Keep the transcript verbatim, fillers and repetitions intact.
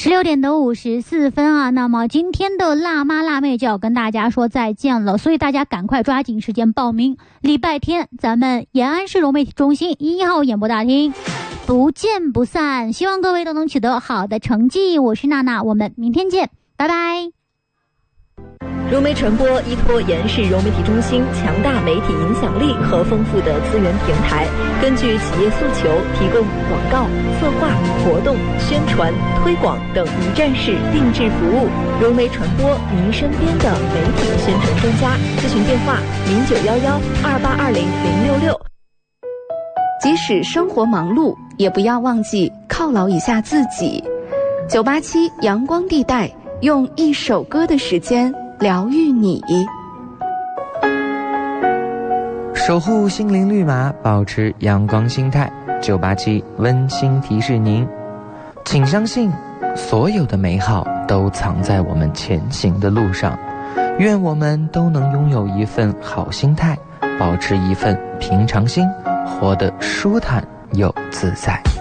十六点的五十四分啊，那么今天的辣妈辣妹就要跟大家说再见了，所以大家赶快抓紧时间报名。礼拜天咱们延安市融媒体中心一号演播大厅不见不散，希望各位都能取得好的成绩。我是娜娜，我们明天见，拜拜。 融媒传播依托延安市融媒体中心强大媒体影响力和丰富的资源平台，根据企业诉求提供广告、策划、活动、宣传、推广等一站式定制服务。融媒传播，您身边的媒体宣传专家。咨询电话：零九幺幺二八二零零六六。 即使生活忙碌，也不要忘记犒劳一下自己。九八七阳光地带，用一首歌的时间疗愈你， 守护心灵绿码，保持阳光心态。九八七温馨提示您，请相信所有的美好都藏在我们前行的路上。愿我们都能拥有一份好心态，保持一份平常心，活得舒坦又自在。